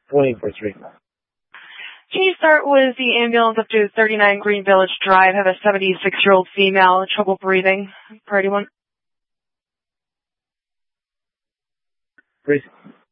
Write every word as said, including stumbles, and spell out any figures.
twenty for three. Can you start with the ambulance up to thirty-nine Green Village Drive? Have a seventy-six-year-old female, trouble breathing. Priority one. Please.